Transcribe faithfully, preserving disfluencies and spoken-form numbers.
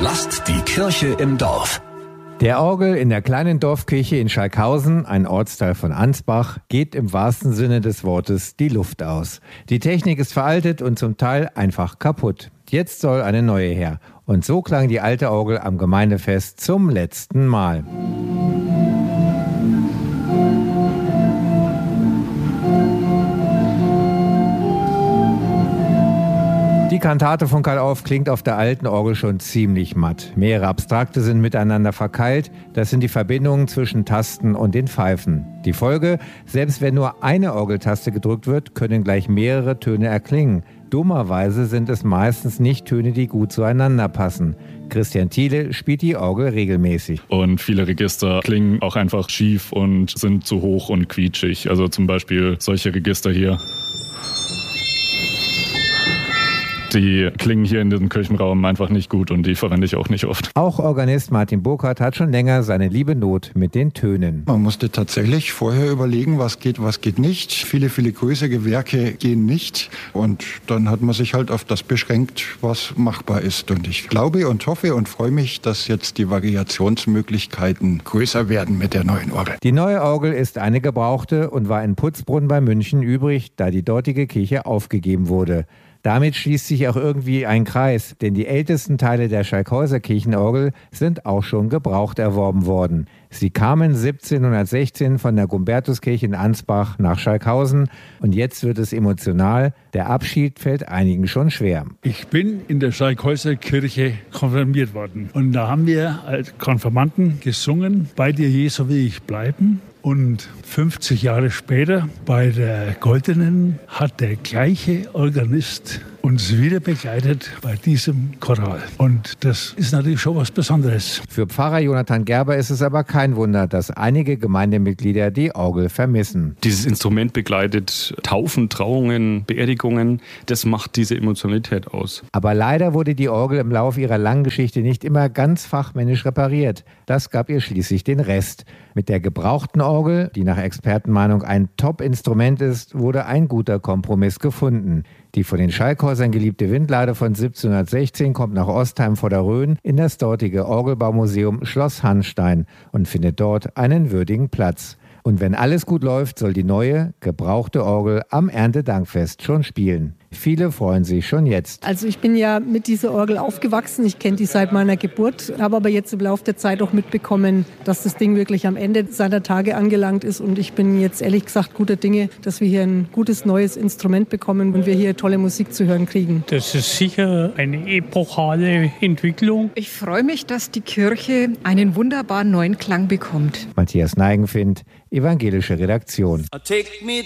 Lasst die Kirche im Dorf. Der Orgel in der kleinen Dorfkirche in Schalkhausen, ein Ortsteil von Ansbach, geht im wahrsten Sinne des Wortes die Luft aus. Die Technik ist veraltet und zum Teil einfach kaputt. Jetzt soll eine neue her. Und so klang die alte Orgel am Gemeindefest zum letzten Mal. Die Kantate von Karl Orff klingt auf der alten Orgel schon ziemlich matt. Mehrere Abstrakte sind miteinander verkeilt. Das sind die Verbindungen zwischen Tasten und den Pfeifen. Die Folge: Selbst wenn nur eine Orgeltaste gedrückt wird, können gleich mehrere Töne erklingen. Dummerweise sind es meistens nicht Töne, die gut zueinander passen. Christian Thiele spielt die Orgel regelmäßig. Und viele Register klingen auch einfach schief und sind zu hoch und quietschig. Also zum Beispiel solche Register hier. Die klingen hier in diesem Kirchenraum einfach nicht gut und die verwende ich auch nicht oft. Auch Organist Martin Burkhardt hat schon länger seine liebe Not mit den Tönen. Man musste tatsächlich vorher überlegen, was geht, was geht nicht. Viele, viele größere Werke gehen nicht. Und dann hat man sich halt auf das beschränkt, was machbar ist. Und ich glaube und hoffe und freue mich, dass jetzt die Variationsmöglichkeiten größer werden mit der neuen Orgel. Die neue Orgel ist eine gebrauchte und war in Putzbrunn bei München übrig, da die dortige Kirche aufgegeben wurde. Damit schließt sich auch irgendwie ein Kreis, denn die ältesten Teile der Schalkhauser Kirchenorgel sind auch schon gebraucht erworben worden. Sie kamen siebzehnhundertsechzehn von der Gumbertuskirche in Ansbach nach Schalkhausen und jetzt wird es emotional. Der Abschied fällt einigen schon schwer. Ich bin in der Schalkhauser Kirche konfirmiert worden und da haben wir als Konfirmanden gesungen, bei dir Jesu will ich bleiben. Und fünfzig Jahre später, bei der Goldenen, hat der gleiche Organist uns wieder begleitet bei diesem Choral. Und das ist natürlich schon was Besonderes. Für Pfarrer Jonathan Gerber ist es aber kein Wunder, dass einige Gemeindemitglieder die Orgel vermissen. Dieses Instrument begleitet Taufen, Trauungen, Beerdigungen. Das macht diese Emotionalität aus. Aber leider wurde die Orgel im Laufe ihrer langen Geschichte nicht immer ganz fachmännisch repariert. Das gab ihr schließlich den Rest. Mit der gebrauchten Orgel, die nach Expertenmeinung ein Top-Instrument ist, wurde ein guter Kompromiss gefunden. Die von den Schalkhäusern geliebte Windlade von siebzehnhundertsechzehn kommt nach Ostheim vor der Rhön in das dortige Orgelbaumuseum Schloss Hanstein und findet dort einen würdigen Platz. Und wenn alles gut läuft, soll die neue, gebrauchte Orgel am Erntedankfest schon spielen. Viele freuen sich schon jetzt. Also ich bin ja mit dieser Orgel aufgewachsen. Ich kenne die seit meiner Geburt, habe aber jetzt im Laufe der Zeit auch mitbekommen, dass das Ding wirklich am Ende seiner Tage angelangt ist. Und ich bin jetzt ehrlich gesagt guter Dinge, dass wir hier ein gutes neues Instrument bekommen und wir hier tolle Musik zu hören kriegen. Das ist sicher eine epochale Entwicklung. Ich freue mich, dass die Kirche einen wunderbaren neuen Klang bekommt. Matthias Neigenfind, Evangelische Redaktion.